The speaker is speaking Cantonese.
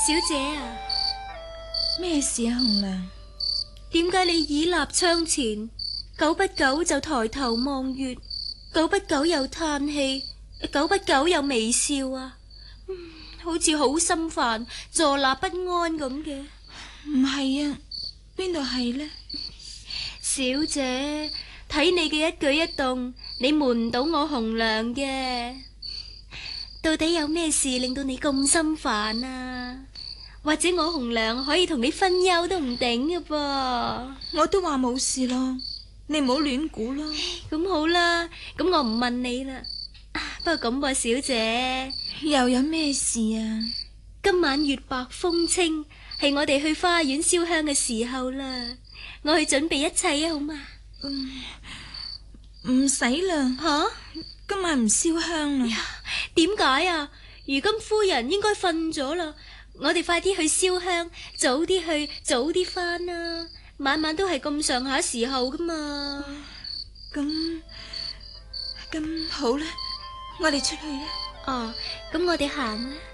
小姐啊， 咩事啊，紅娘？ 點解你倚立窗前，久不久就抬頭望月，久不久又嘆氣，久不久又微笑啊？好似好心煩，坐立不安咁嘅。 唔係啊，邊度係呢？ 小姐，睇你嘅一舉一動，你瞞唔到我紅娘嘅。到底有咩事令到你咁心煩啊？或者我紅娘可以同你分憂都唔定嘅噃。 我都話冇事咯，你唔好亂估咯。 咁好啦，咁我唔問你啦。不過咁噃，小姐， 又有咩事啊？ 今晚月白風清，係我哋去花園燒香嘅時候啦。我去準備一切啊，好嘛？ 唔使啦。 吓？ 今晚唔燒香啦。 點解啊？如今夫人應該瞓咗啦。我哋快啲去燒香，早啲去，早啲返啦。晚晚都係咁上下時候噶嘛。 咁好啦，我哋出去啦。 哦，咁我哋行啦。